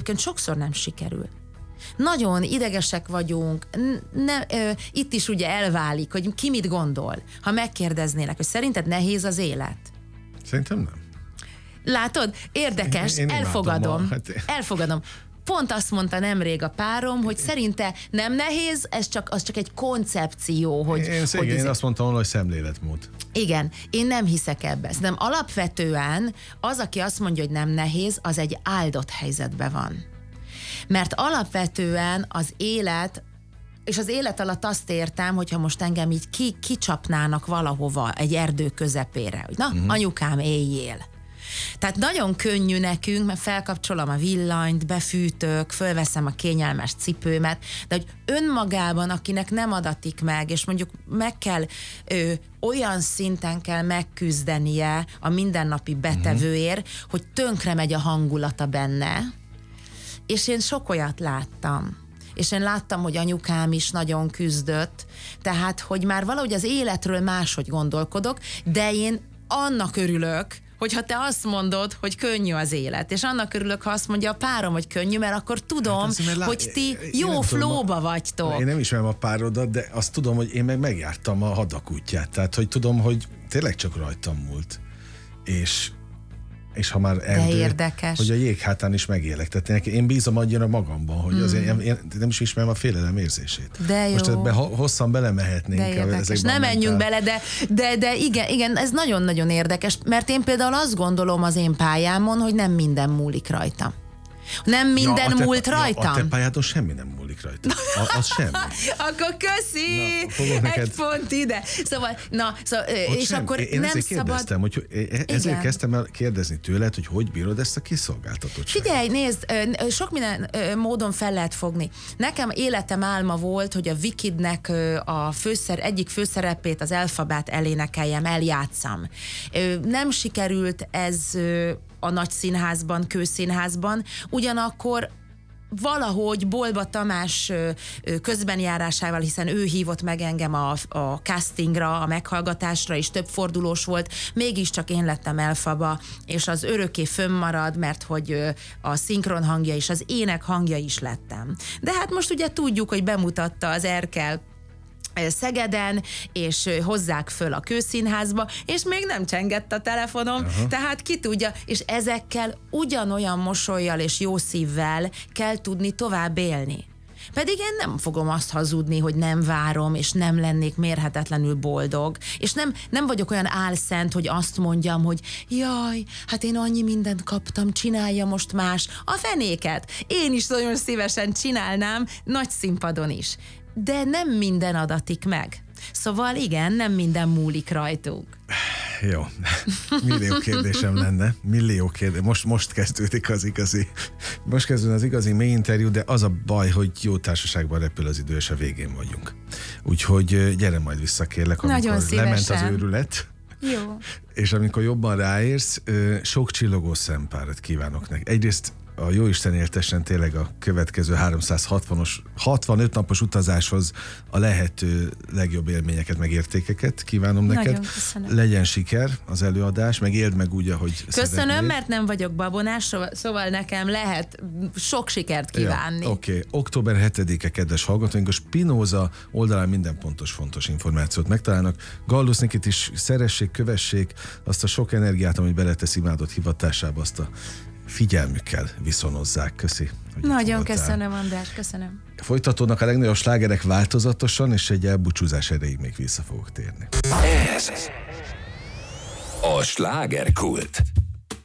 egyébként sokszor nem sikerül. Nagyon idegesek vagyunk, itt is ugye elválik, hogy ki mit gondol. Ha megkérdeznének, hogy szerinted nehéz az élet? Szerintem nem. Látod? Érdekes, Én elfogadom. hát... Elfogadom. Pont azt mondta nemrég a párom, hogy szerinte nem nehéz, az csak egy koncepció, hogy... Én azt mondtam volna, hogy szemléletmód. Igen, én nem hiszek ebbe. Szerintem alapvetően az, aki azt mondja, hogy nem nehéz, az egy áldott helyzetben van. Mert alapvetően az élet, és az élet alatt azt értem, hogyha most engem így kicsapnának valahova egy erdő közepére, hogy na, anyukám, éljél. Tehát nagyon könnyű nekünk, mert felkapcsolom a villanyt, befűtök, fölveszem a kényelmes cipőmet, de hogy önmagában, akinek nem adatik meg, és mondjuk meg kell, olyan szinten kell megküzdenie a mindennapi betevőért, hogy tönkre megy a hangulata benne, és én sok olyat láttam. És én láttam, hogy anyukám is nagyon küzdött, tehát, hogy már valahogy az életről máshogy gondolkodok, de én annak örülök, hogyha te azt mondod, hogy könnyű az élet, és annak örülök, ha azt mondja a párom, hogy könnyű, mert akkor tudom, hogy ti jó flowba vagytok. Én nem ismerem a párodat, de azt tudom, hogy én megjártam a hadak útját, tehát hogy tudom, hogy tényleg csak rajtam múlt. És ha már érdekes, hogy a jéghátán is megélek. Tehát én bízom annyira magamban, hogy azért én nem is ismerem a félelem érzését. De jó. Most ebben hosszan belemehetnénk. De érdekes. Nem menjünk bele, de igen, ez nagyon-nagyon érdekes, mert én például azt gondolom az én pályámon, hogy nem minden múlik rajtam. Nem minden múlt rajtam. A te pályádon semmi nem múlik rajtam. Az semmi. Akkor köszi! Egy pont ide. Szóval, és akkor én nem ezért szabad... kérdeztem, ezért kezdtem el kérdezni tőled, hogy bírod ezt a kiszolgáltatottságot. Figyelj, nézd, sok minden módon fel lehet fogni. Nekem életem álma volt, hogy a Wikidnek egyik főszerepét, az Elfabát elénekeljem, eljátszam. Nem sikerült ez a nagy színházban, kőszínházban, ugyanakkor valahogy Bolba Tamás közbenjárásával, hiszen ő hívott meg engem a castingra, a meghallgatásra, és több fordulós volt, mégiscsak én lettem Elfaba, és az örökké fönnmarad, mert hogy a szinkron hangja és az ének hangja is lettem. De hát most ugye tudjuk, hogy bemutatta az Erkel Szegeden, és hozzák föl a kőszínházba, és még nem csengett a telefonom, tehát ki tudja, és ezekkel ugyanolyan mosollyal és jó szívvel kell tudni tovább élni. Pedig én nem fogom azt hazudni, hogy nem várom, és nem lennék mérhetetlenül boldog, és nem vagyok olyan álszent, hogy azt mondjam, hogy jaj, hát én annyi mindent kaptam, csinálja most más. A fenéket! Én is nagyon szívesen csinálnám, nagy színpadon is. De nem minden adatik meg. Szóval igen, nem minden múlik rajtunk. Jó. Millió kérdésem lenne. Most kezdődik az igazi. Most kezdődik az igazi mély interjú, de az a baj, hogy jó társaságban repül az idő, és a végén vagyunk. Úgyhogy gyere majd vissza, kérlek, amikor lement az őrület. Jó. És amikor jobban ráérsz, sok csillogó szempárat kívánok neked. Egyrészt a jóisten éltessen tényleg a következő 65 napos utazáshoz a lehető legjobb élményeket, meg értékeket kívánom neked. Legyen siker az előadás, meg éld meg úgy, ahogy köszönöm, mert nem vagyok babonás, szóval nekem lehet sok sikert kívánni. Ja, oké. Október 7-e, kedves hallgatóink, a Spinoza oldalán minden pontos, fontos információt megtalálnak. Gallus Nikit is szeressék, kövessék azt a sok energiát, amit beletesz imádott hivatásába, azt a figyelmükkel viszonozzák. Köszi. Nagyon köszönöm, András, köszönöm. Folytatódnak a legnagyobb slágerek változatosan, és egy elbúcsúzás erejéig még vissza fogok térni. Ez a slágerkult.